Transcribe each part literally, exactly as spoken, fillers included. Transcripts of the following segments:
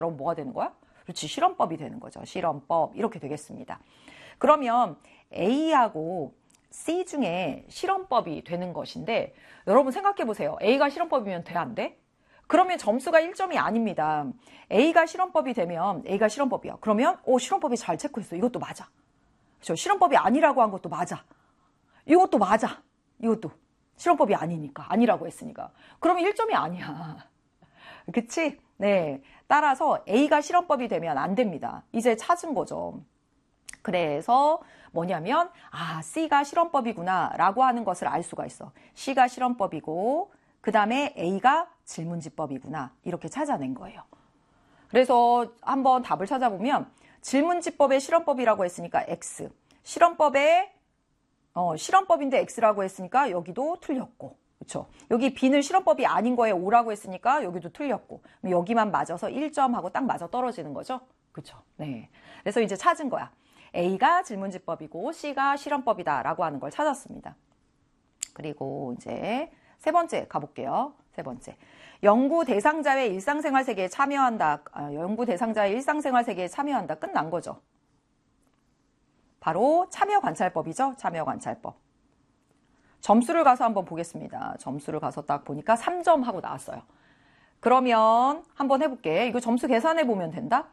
그럼 뭐가 되는 거야? 그렇지, 실험법이 되는 거죠. 실험법 이렇게 되겠습니다. 그러면 A하고 C 중에 실험법이 되는 것인데 여러분 생각해 보세요. A가 실험법이면 돼, 안 돼? 그러면 점수가 일 점이 아닙니다. A가 실험법이 되면 A가 실험법이야. 그러면 오, 실험법이 잘 체크했어. 이것도 맞아. 그렇죠? 실험법이 아니라고 한 것도 맞아. 이것도 맞아. 이것도 실험법이 아니니까, 아니라고 했으니까. 그러면 일 점이 아니야. 그치? 네. 따라서 A가 실험법이 되면 안 됩니다. 이제 찾은 거죠. 그래서 뭐냐면 아, C가 실험법이구나 라고 하는 것을 알 수가 있어. C가 실험법이고 그 다음에 A가 질문지법이구나 이렇게 찾아낸 거예요. 그래서 한번 답을 찾아보면 질문지법의 실험법이라고 했으니까 X, 실험법의 어, 실험법인데 X라고 했으니까 여기도 틀렸고, 그렇죠? 여기 B는 실험법이 아닌 거에 O라고 했으니까 여기도 틀렸고, 여기만 맞아서 일 점 하고 딱 맞아 떨어지는 거죠, 그렇죠? 네. 그래서 이제 찾은 거야. A가 질문지법이고 C가 실험법이다라고 하는 걸 찾았습니다. 그리고 이제 세 번째 가볼게요. 세 번째. 연구 대상자의 일상생활 세계에 참여한다. 아, 연구 대상자의 일상생활 세계에 참여한다. 끝난 거죠. 바로 참여관찰법이죠. 참여관찰법. 점수를 가서 한번 보겠습니다. 점수를 가서 딱 보니까 삼 점 하고 나왔어요. 그러면 한번 해볼게. 이거 점수 계산해 보면 된다.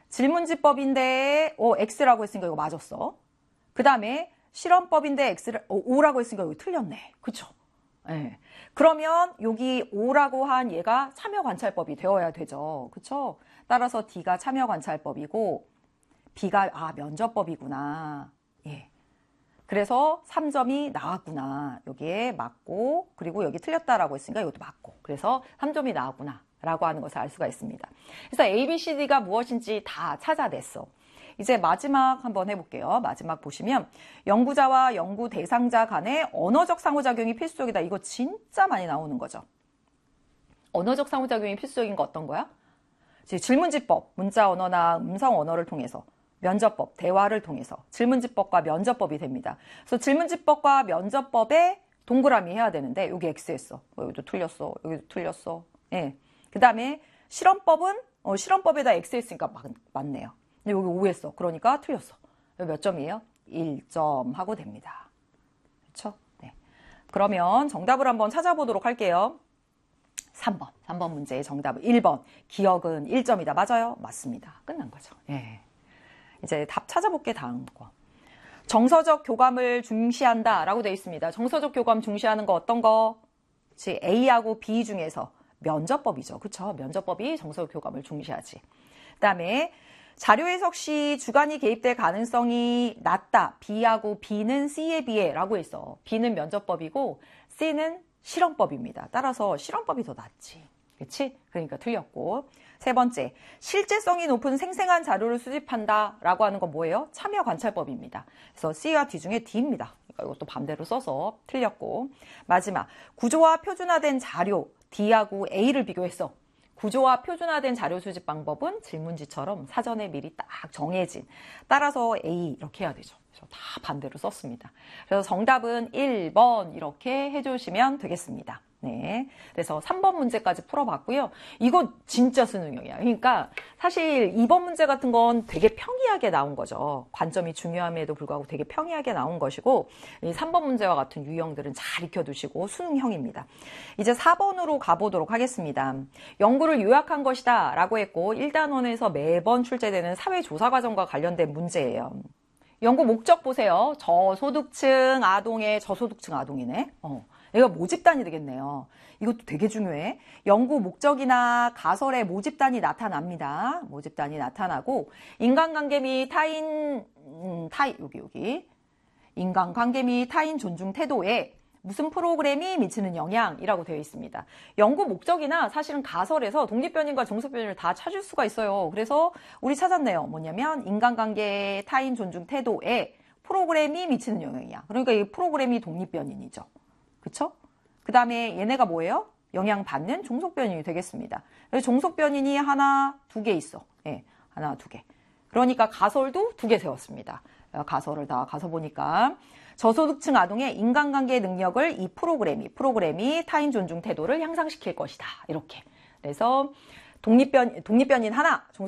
질문지법인데 오, X라고 했으니까 이거 맞았어. 그 다음에 실험법인데 X를 O라고 했으니까 이거 틀렸네. 그쵸? 네. 그러면 여기 O라고 한 얘가 참여관찰법이 되어야 되죠. 그쵸? 따라서 D가 참여관찰법이고 B가 아 면접법이구나. 예. 그래서 삼 점이 나왔구나. 여기에 맞고 그리고 여기 틀렸다라고 했으니까 이것도 맞고 그래서 삼 점이 나왔구나 라고 하는 것을 알 수가 있습니다. 그래서 A, B, C, D가 무엇인지 다 찾아냈어. 이제 마지막 한번 해볼게요. 마지막 보시면 연구자와 연구 대상자 간의 언어적 상호작용이 필수적이다. 이거 진짜 많이 나오는 거죠. 언어적 상호작용이 필수적인 거 어떤 거야? 질문지법, 문자 언어나 음성 언어를 통해서 면접법, 대화를 통해서 질문지법과 면접법이 됩니다. 그래서 질문지법과 면접법에 동그라미 해야 되는데 여기 X 했어. 어, 여기도 틀렸어. 여기도 틀렸어. 예. 그 다음에 실험법은 어, 실험법에다 X 했으니까 맞, 맞네요. 근데 여기 오 했어. 그러니까 틀렸어. 몇 점이에요? 일 점 하고 됩니다. 그렇죠? 네. 그러면 정답을 한번 찾아보도록 할게요. 삼 번. 삼 번 문제의 정답은 일 번. 기억은 일 점이다. 맞아요? 맞습니다. 끝난 거죠. 예. 이제 답 찾아볼게 다음 거. 정서적 교감을 중시한다 라고 되어 있습니다. 정서적 교감 중시하는 거 어떤 거? 그치? A하고 B 중에서 면접법이죠. 그쵸? 면접법이 정서적 교감을 중시하지. 그 다음에 자료 해석 시 주관이 개입될 가능성이 낮다. B하고 B는 C에 비해 라고 했어. B는 면접법이고 C는 실험법입니다. 따라서 실험법이 더 낫지. 그치? 그러니까 틀렸고. 세 번째, 실제성이 높은 생생한 자료를 수집한다 라고 하는 건 뭐예요? 참여관찰법입니다. 그래서 C와 D 중에 D입니다. 그러니까 이것도 반대로 써서 틀렸고. 마지막, 구조화 표준화된 자료 D하고 A를 비교했어. 구조화 표준화된 자료 수집 방법은 질문지처럼 사전에 미리 딱 정해진. 따라서 A 이렇게 해야 되죠. 그래서 다 반대로 썼습니다. 그래서 정답은 일 번 이렇게 해주시면 되겠습니다. 네. 그래서 삼 번 문제까지 풀어봤고요. 이건 진짜 수능형이야. 그러니까 사실 이 번 문제 같은 건 되게 평이하게 나온 거죠. 관점이 중요함에도 불구하고 되게 평이하게 나온 것이고 이 삼 번 문제와 같은 유형들은 잘 익혀두시고 수능형입니다. 이제 사 번으로 가보도록 하겠습니다. 연구를 요약한 것이다 라고 했고 일 단원에서 매번 출제되는 사회조사 과정과 관련된 문제예요. 연구 목적 보세요. 저소득층 아동의 저소득층 아동이네. 어. 얘가 모집단이 되겠네요. 이것도 되게 중요해. 연구 목적이나 가설의 모집단이 나타납니다. 모집단이 나타나고 인간관계 및 타인 음, 타인 여기 여기 인간관계 및 타인 존중 태도에 무슨 프로그램이 미치는 영향이라고 되어 있습니다. 연구 목적이나 사실은 가설에서 독립변인과 종속변인을 다 찾을 수가 있어요. 그래서 우리 찾았네요. 뭐냐면 인간관계 타인 존중 태도에 프로그램이 미치는 영향이야. 그러니까 이 프로그램이 독립변인이죠. 그쵸? 그 다음에 얘네가 뭐예요? 영향받는 종속변인이 되겠습니다. 그래서 종속변인이 하나, 두 개 있어. 예, 하나, 두 개. 그러니까 가설도 두 개 세웠습니다. 가설을 다 가서 보니까 저소득층 아동의 인간관계 능력을 이 프로그램이, 프로그램이 타인 존중 태도를 향상시킬 것이다. 이렇게. 그래서 독립변, 독립변인 하나,